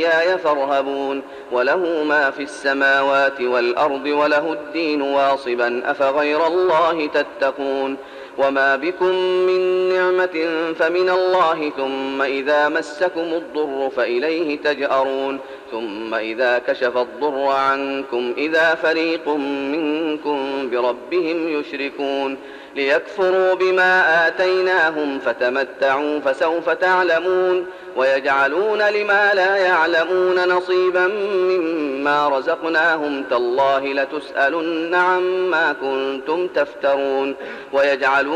فإياي فارهبون وله ما في السماوات والأرض وله الدين واصبا أفغير الله تتقون وما بكم من نعمة فمن الله ثم إذا مسكم الضر فإليه تجأرون ثم إذا كشف الضر عنكم إذا فريق منكم بربهم يشركون ليكفروا بما آتيناهم فتمتعوا فسوف تعلمون ويجعلون لما لا يعلمون نصيبا مما رزقناهم تالله لتسألن عما كنتم تفترون ويجعلون